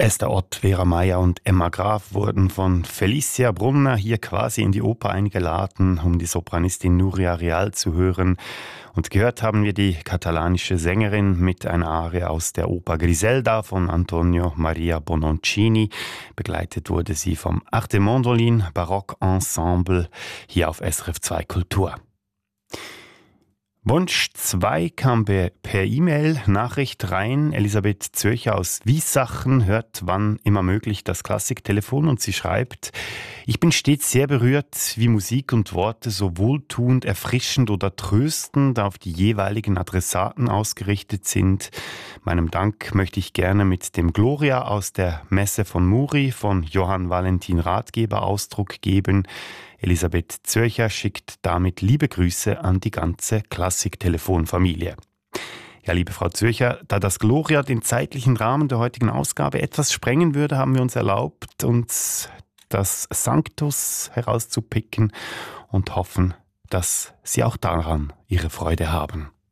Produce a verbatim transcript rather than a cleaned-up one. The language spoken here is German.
Esther Ott, Vera Mayer und Emma Graf wurden von Felicia Brunner hier quasi in die Oper eingeladen, um die Sopranistin Nuria Real zu hören. Und gehört haben wir die katalanische Sängerin mit einer Arie aus der Oper Griselda von Antonio Maria Bononcini. Begleitet wurde sie vom Arte Mondolin Baroque Ensemble hier auf S R F zwei Kultur. Wunsch zwei kam per E-Mail Nachricht rein. Elisabeth Zürcher aus Wiessachen hört wann immer möglich das Klassiktelefon und sie schreibt: Ich bin stets sehr berührt, wie Musik und Worte so wohltuend, erfrischend oder tröstend auf die jeweiligen Adressaten ausgerichtet sind. Meinem Dank möchte ich gerne mit dem Gloria aus der Messe von Muri von Johann Valentin Ratgeber Ausdruck geben. Elisabeth Zürcher schickt damit liebe Grüße an die ganze Klassik-Telefonfamilie. Ja, liebe Frau Zürcher, da das Gloria den zeitlichen Rahmen der heutigen Ausgabe etwas sprengen würde, haben wir uns erlaubt, uns das Sanctus herauszupicken und hoffen, dass Sie auch daran Ihre Freude haben.